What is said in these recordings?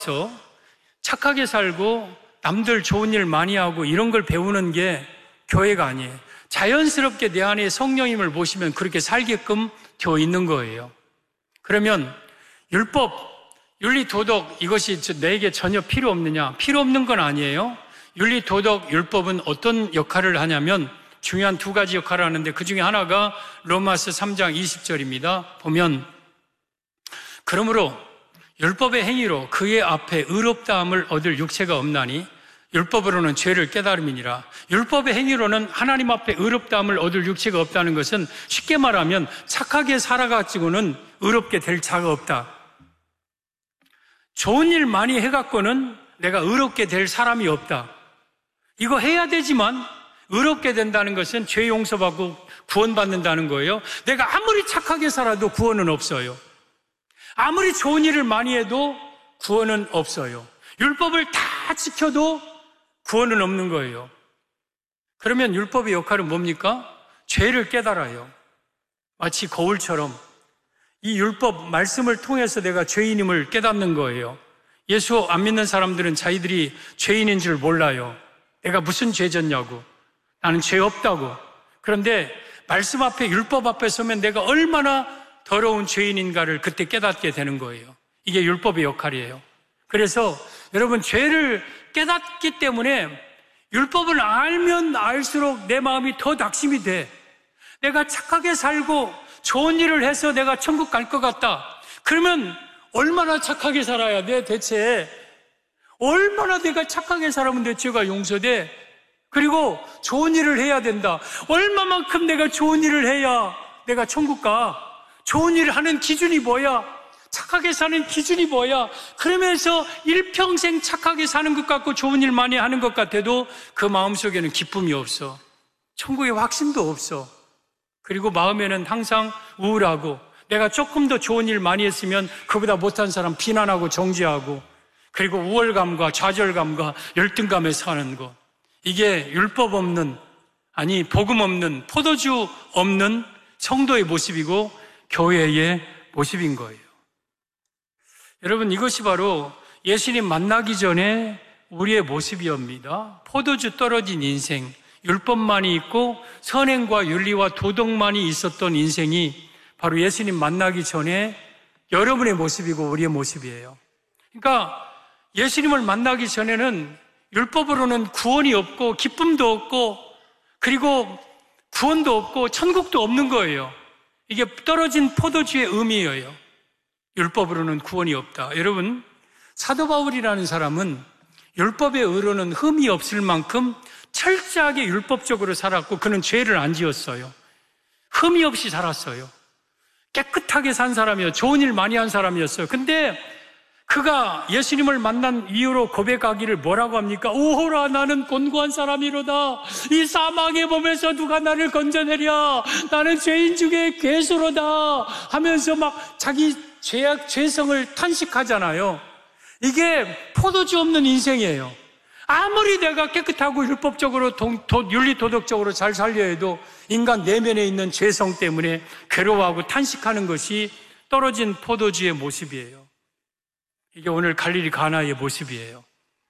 그래서 착하게 살고 남들 좋은 일 많이 하고 이런 걸 배우는 게 교회가 아니에요. 자연스럽게 내 안에 성령님을 모시면 그렇게 살게끔 되어 있는 거예요. 그러면 율법, 윤리, 도덕 이것이 내게 전혀 필요 없느냐? 필요 없는 건 아니에요. 윤리, 도덕, 율법은 어떤 역할을 하냐면 중요한 두 가지 역할을 하는데 그 중에 하나가 로마서 3장 20절입니다. 보면 그러므로 율법의 행위로 그의 앞에 의롭다함을 얻을 육체가 없나니 율법으로는 죄를 깨달음이니라. 율법의 행위로는 하나님 앞에 의롭다함을 얻을 육체가 없다는 것은 쉽게 말하면 착하게 살아가지고는 의롭게 될 자가 없다. 좋은 일 많이 해갖고는 내가 의롭게 될 사람이 없다. 이거 해야 되지만 의롭게 된다는 것은 죄 용서받고 구원받는다는 거예요. 내가 아무리 착하게 살아도 구원은 없어요. 아무리 좋은 일을 많이 해도 구원은 없어요. 율법을 다 지켜도 구원은 없는 거예요. 그러면 율법의 역할은 뭡니까? 죄를 깨달아요. 마치 거울처럼 이 율법 말씀을 통해서 내가 죄인임을 깨닫는 거예요. 예수 안 믿는 사람들은 자기들이 죄인인 줄 몰라요. 내가 무슨 죄 졌냐고. 나는 죄 없다고. 그런데 말씀 앞에 율법 앞에 서면 내가 얼마나 더러운 죄인인가를 그때 깨닫게 되는 거예요. 이게 율법의 역할이에요. 그래서 여러분 죄를 깨닫기 때문에 율법을 알면 알수록 내 마음이 더 낙심이 돼. 내가 착하게 살고 좋은 일을 해서 내가 천국 갈 것 같다. 그러면 얼마나 착하게 살아야 돼 대체? 얼마나 내가 착하게 살아면 내 죄가 용서돼? 그리고 좋은 일을 해야 된다. 얼마만큼 내가 좋은 일을 해야 내가 천국 가? 좋은 일을 하는 기준이 뭐야? 착하게 사는 기준이 뭐야? 그러면서 일평생 착하게 사는 것 같고 좋은 일 많이 하는 것 같아도 그 마음속에는 기쁨이 없어. 천국의 확신도 없어. 그리고 마음에는 항상 우울하고 내가 조금 더 좋은 일 많이 했으면 그보다 못한 사람 비난하고 정죄하고 그리고 우월감과 좌절감과 열등감에 사는 것. 이게 율법 없는, 아니 복음 없는, 포도주 없는 성도의 모습이고 교회의 모습인 거예요. 여러분 이것이 바로 예수님 만나기 전에 우리의 모습이옵니다. 포도주 떨어진 인생, 율법만이 있고 선행과 윤리와 도덕만이 있었던 인생이 바로 예수님 만나기 전에 여러분의 모습이고 우리의 모습이에요. 그러니까 예수님을 만나기 전에는 율법으로는 구원이 없고 기쁨도 없고 그리고 구원도 없고 천국도 없는 거예요. 이게 떨어진 포도주의 의미예요. 율법으로는 구원이 없다. 여러분, 사도 바울이라는 사람은 율법의 의로는 흠이 없을 만큼 철저하게 율법적으로 살았고 그는 죄를 안 지었어요. 흠이 없이 살았어요. 깨끗하게 산 사람이었어요. 좋은 일 많이 한 사람이었어요. 근데 그가 예수님을 만난 이유로 고백하기를 뭐라고 합니까? 오호라 나는 곤고한 사람이로다. 이 사망의 몸에서 누가 나를 건져내랴. 나는 죄인 중에 괴수로다 하면서 막 자기 죄성을 탄식하잖아요. 이게 포도주 없는 인생이에요. 아무리 내가 깨끗하고 율법적으로 윤리 도덕적으로 잘 살려 해도 인간 내면에 있는 죄성 때문에 괴로워하고 탄식하는 것이 떨어진 포도주의 모습이에요. 이게 오늘 갈릴리 가나의 모습이에요.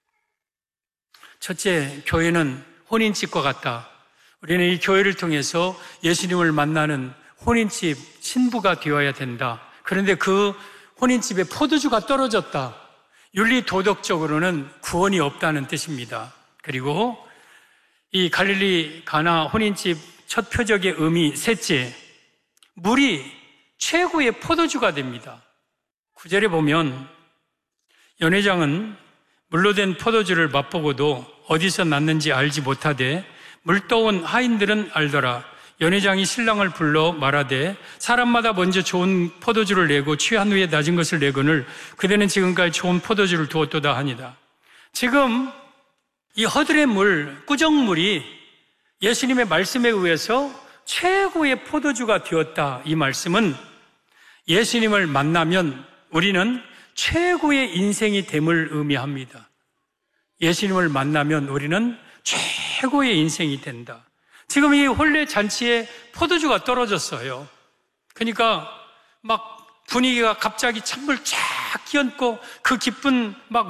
첫째, 교회는 혼인집과 같다. 우리는 이 교회를 통해서 예수님을 만나는 혼인집 신부가 되어야 된다. 그런데 그 혼인집에 포도주가 떨어졌다. 윤리 도덕적으로는 구원이 없다는 뜻입니다. 그리고 이 갈릴리 가나 혼인집 첫 표적의 의미 셋째, 물이 최고의 포도주가 됩니다. 9절에 보면 연회장은 물로 된 포도주를 맛보고도 어디서 났는지 알지 못하되 물떠온 하인들은 알더라. 연회장이 신랑을 불러 말하되 사람마다 먼저 좋은 포도주를 내고 취한 후에 낮은 것을 내거늘 그대는 지금까지 좋은 포도주를 두었도다 하니다. 지금 이 허들의 물, 꾸정물이 예수님의 말씀에 의해서 최고의 포도주가 되었다. 이 말씀은 예수님을 만나면 우리는 최고의 인생이 됨을 의미합니다. 예수님을 만나면 우리는 최고의 인생이 된다. 지금 이 혼례 잔치에 포도주가 떨어졌어요. 그러니까 막 분위기가 갑자기 찬물 쫙 끼얹고 그 기쁜 막